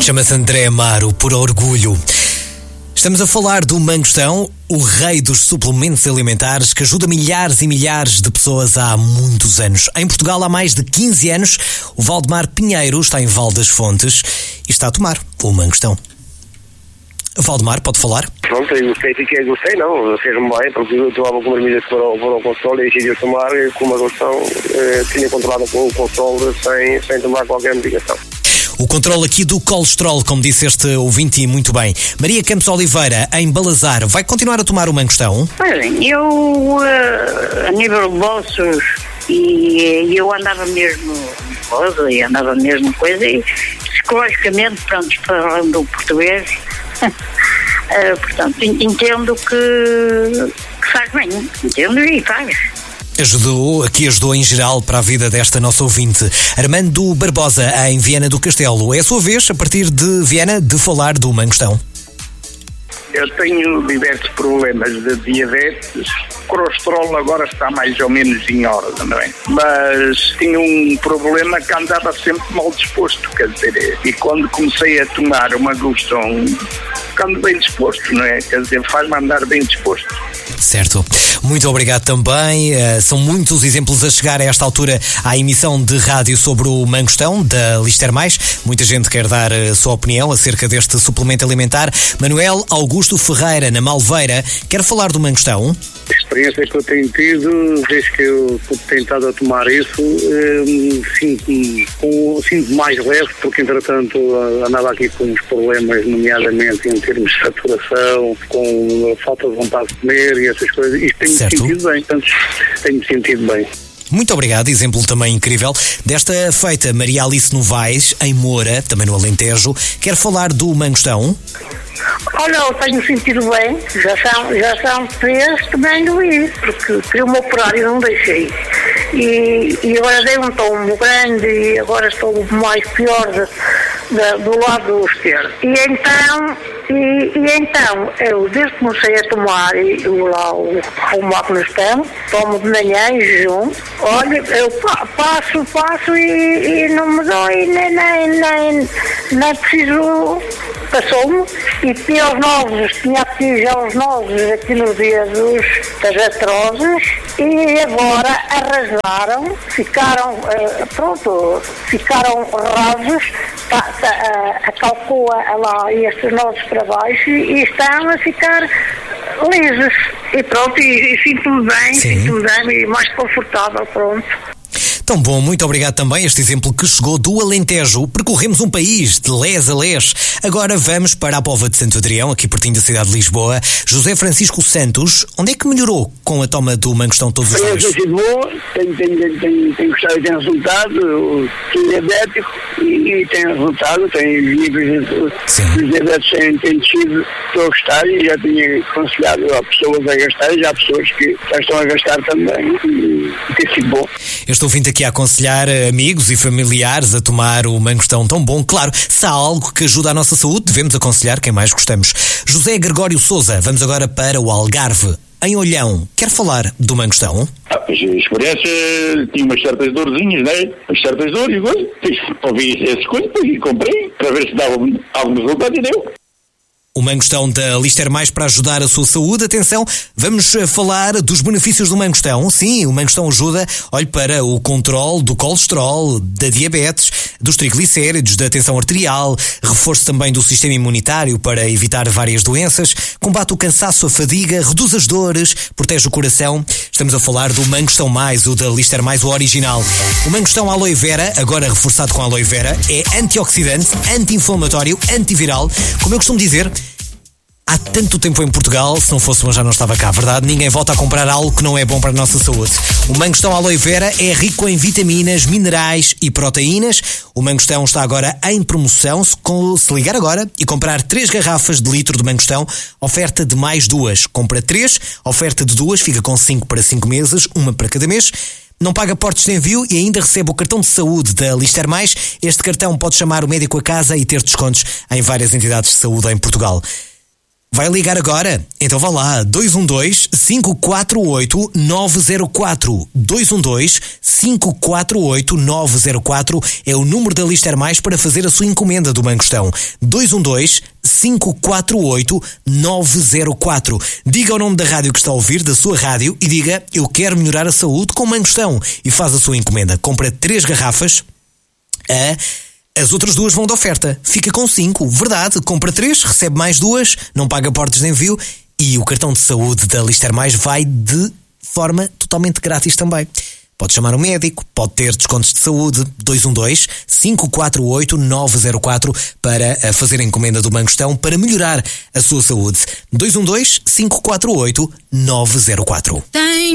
Chama-se André Amaro, por orgulho. Estamos a falar do Mangostão, o rei dos suplementos alimentares que ajuda milhares e milhares de pessoas há muitos anos. Em Portugal há mais de 15 anos, o Valdemar Pinheiro está em Val das Fontes e está a tomar o Mangostão. Valdemar, pode falar? Pronto, eu gostei não, fez-me bem, porque eu tomava com marmilhas para o console e decidi tomar com uma Mangostão, tinha controlado com o console sem tomar qualquer medicação. O controle aqui do colesterol, como disse este ouvinte e muito bem. Maria Campos Oliveira, em Balazar, vai continuar a tomar o Mangostão? Bem, eu, a nível de bolsos, e eu andava mesmo coisa, e psicologicamente, pronto, falando português, portanto, entendo que faz bem, entendo e faz. Ajudou em geral para a vida desta nossa ouvinte. Armando Barbosa, em Viana do Castelo. É a sua vez, a partir de Viana, de falar do Mangostão. Eu tenho diversos problemas de diabetes. O colesterol agora está mais ou menos em ordem, não é? Mas tinha um problema que andava sempre mal disposto, quer dizer, e quando comecei a tomar o Mangostão, ficando bem disposto, não é? Quer dizer, faz-me andar bem disposto. Certo. Muito obrigado também. São muitos exemplos a chegar a esta altura à emissão de rádio sobre o Mangostão, da Lister Mais. Muita gente quer dar a sua opinião acerca deste suplemento alimentar. Manuel Augusto Ferreira, na Malveira, quer falar do Mangostão? A experiência que eu tenho tido, desde que eu tenho estado a tomar isso, sinto mais leve, porque entretanto andava aqui com uns problemas, nomeadamente em termos de saturação, com falta de vontade de comer e essas coisas. Isto tem-me sentido bem, portanto, tenho-me sentido bem. Muito obrigado, exemplo também incrível desta feita. Maria Alice Novaes, em Moura, também no Alentejo, quer falar do Mangostão? Olha, eu tenho sentido bem, já são 3 que venho ir, porque queria-me operar e não deixei. E agora dei um tombo grande e agora estou mais pior do lado esquerdo. E então, eu desde que comecei a tomar o Mangostão, tomo de manhã em jejum, olha, eu passo e não me dói, nem preciso, passou-me, e tinha aqui já os nozes aqui nos dedos das artroses, e agora arrasaram, ficaram rasos, acalcou lá estes nozes para baixo e estão a ficar lisos. E pronto, e sinto-me bem e mais confortável, pronto. Tão bom, muito obrigado também este exemplo que chegou do Alentejo. Percorremos um país de les a les. Agora vamos para a Póvoa de Santo Adrião, aqui pertinho da cidade de Lisboa. José Francisco Santos, onde é que melhorou com a toma do Mangostão todos os dias? Tenho sido boa, tenho gostado e tenho resultado, sou diabético e tenho resultado, tenho níveis de diabetes têm descido, estou a gostar e já tinha aconselhado a pessoas a gastar e já há pessoas que já estão a gastar também e tem sido bom. Eu estou vindo aqui a aconselhar amigos e familiares a tomar o Mangostão tão bom. Claro, se há algo que ajuda a nossa saúde, devemos aconselhar quem mais gostamos. José Gregório Sousa, vamos agora para o Algarve. Em Olhão, quer falar do Mangostão? A experiência tinha umas certas dorzinhas, né? Umas certas dores, ouvi essas coisas e comprei para ver se dava algum resultado e deu. O Mangostão da Lister Mais para ajudar a sua saúde. Atenção, vamos falar dos benefícios do Mangostão. Sim, o Mangostão ajuda, olhe, para o controle do colesterol, da diabetes, dos triglicéridos, da tensão arterial, reforço também do sistema imunitário para evitar várias doenças, combate o cansaço, a fadiga, reduz as dores, protege o coração. Estamos a falar do Mangostão Mais, o da Lister Mais, o original. O Mangostão Aloe Vera, agora reforçado com Aloe Vera, é antioxidante, anti-inflamatório, antiviral. Como eu costumo dizer, há tanto tempo em Portugal, se não fosse uma já não estava cá, verdade? Ninguém volta a comprar algo que não é bom para a nossa saúde. O Mangostão Aloe Vera é rico em vitaminas, minerais e proteínas. O Mangostão está agora em promoção. Se ligar agora e comprar 3 garrafas de litro de Mangostão, oferta de mais 2. Compra 3, oferta de 2, fica com 5 para 5 meses, uma para cada mês. Não paga portos de envio e ainda recebe o cartão de saúde da Lister Mais. Este cartão pode chamar o médico a casa e ter descontos em várias entidades de saúde em Portugal. Vai ligar agora? Então vá lá, 212-548-904. 212-548-904 é o número da Lister Mais para fazer a sua encomenda do Mangostão. 212-548-904. Diga o nome da rádio que está a ouvir, da sua rádio, e diga: eu quero melhorar a saúde com Mangostão. E faz a sua encomenda. Compra 3 garrafas. As outras 2 vão de oferta. Fica com 5, verdade. Compra 3, recebe mais 2, não paga portos de envio e o cartão de saúde da Lister Mais vai de forma totalmente grátis também. Pode chamar um médico, pode ter descontos de saúde. 212-548-904 para fazer a encomenda do Mangostão para melhorar a sua saúde. 212-548-904.